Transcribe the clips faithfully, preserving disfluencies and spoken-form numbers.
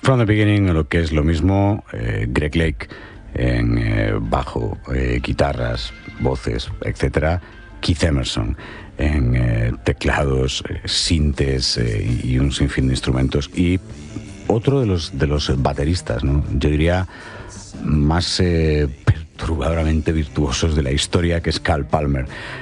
From the Beginning, lo que es lo mismo, eh, Greg Lake en eh, bajo, eh, guitarras, voces, etcétera, Keith Emerson en eh, teclados, eh, sintes eh, y un sinfín de instrumentos, y otro de los, de los bateristas, ¿no? Yo diría más eh, perturbadoramente virtuosos de la historia, que es Carl Palmer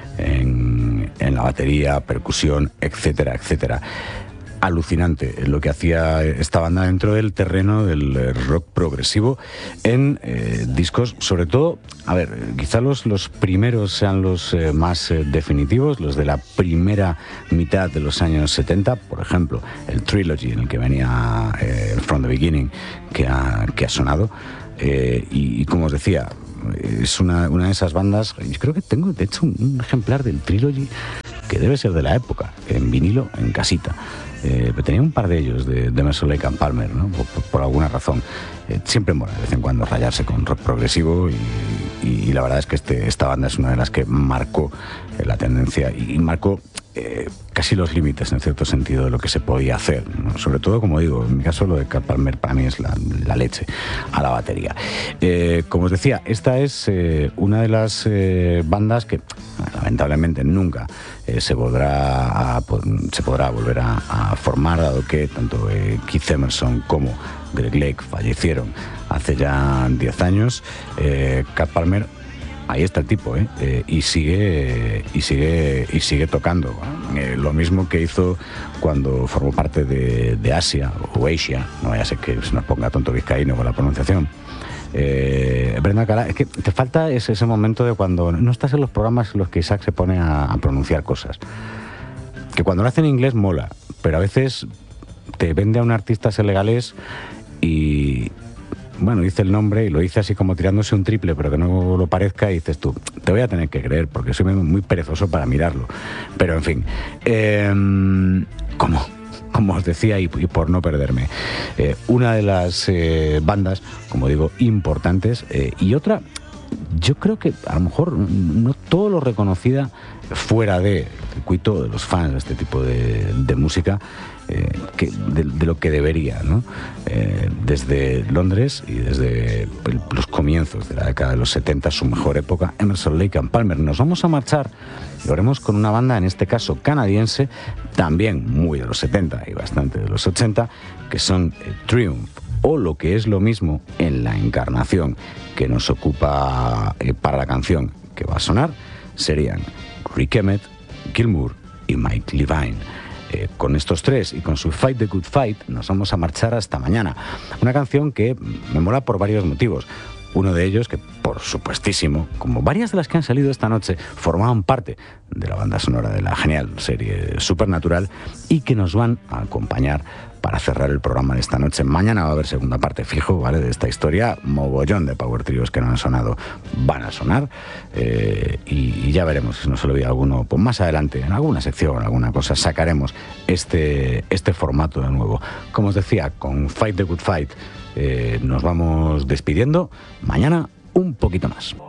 en, en la batería, percusión, etcétera, etcétera. Alucinante lo que hacía esta banda dentro del terreno del rock progresivo en eh, discos, sobre todo, a ver, quizá los, los primeros sean los eh, más eh, definitivos, los de la primera mitad de los años setenta, por ejemplo, el Trilogy en el que venía eh, From the Beginning, que ha, que ha sonado, eh, y, y como os decía, es una, una de esas bandas. Yo creo que tengo, de hecho, un, un ejemplar del Trilogy que debe ser de la época, en vinilo, en casita. Eh, pero tenía un par de ellos, de, de Emerson, Lake and Palmer, ¿no? por, por, por alguna razón. Eh, siempre mola de vez en cuando rayarse con rock progresivo, y, y, y la verdad es que este, esta banda es una de las que marcó eh, la tendencia y, y marcó eh, casi los límites, en cierto sentido, de lo que se podía hacer, ¿no? Sobre todo, como digo, en mi caso lo de Carl Palmer para mí es la, la leche a la batería. Eh, como os decía, esta es eh, una de las eh, bandas que lamentablemente nunca eh, se podrá a, se podrá volver a, a formar, dado que tanto eh, Keith Emerson como Greg Lake fallecieron hace ya diez años. eh, Carl Palmer, ahí está el tipo, ¿eh? Eh, y sigue y sigue y sigue tocando. Eh, lo mismo que hizo cuando formó parte de, de Asia o Asia, no vaya a ser que se nos ponga tonto vizcaíno con la pronunciación. Eh, Brenda Alcalá, es que te falta ese, ese momento de cuando no estás en los programas en los que Isaac se pone a, a pronunciar cosas. Que cuando lo hace en inglés mola, pero a veces te vende a un artista senegalés y, bueno, dice el nombre y lo dice así como tirándose un triple, pero que no lo parezca, y dices tú, te voy a tener que creer porque soy muy perezoso para mirarlo. Pero en fin, eh, ¿cómo? Como os decía, y, y por no perderme, eh, una de las eh, bandas, como digo, importantes, eh, y otra, yo creo que a lo mejor no todo lo reconocida fuera del circuito de los fans de este tipo de, de música, eh, que, de, de lo que debería, ¿no? Eh, desde Londres y desde el, los comienzos de la década de los setenta, su mejor época, Emerson, Lake and Palmer. Nos vamos a marchar, lo haremos con una banda, en este caso canadiense, también muy de los setenta y bastante de los ochenta, que son eh, Triumph, o lo que es lo mismo, en la encarnación que nos ocupa eh, para la canción que va a sonar, serían Rick Emmett, Gilmour y Mike Levine. Eh, con estos tres y con su Fight the Good Fight nos vamos a marchar hasta mañana. Una canción que me mola por varios motivos. Uno de ellos, que por supuestísimo, como varias de las que han salido esta noche, formaban parte de la banda sonora de la genial serie Supernatural, y que nos van a acompañar para cerrar el programa de esta noche. Mañana va a haber segunda parte fijo, ¿vale?, de esta historia. Mogollón de power trios que no han sonado van a sonar, eh, y, y ya veremos si no se lo olvida alguno. Pues más adelante, en alguna sección, alguna cosa, sacaremos este, este formato de nuevo. Como os decía, con Fight the Good Fight eh, nos vamos despidiendo. Mañana un poquito más.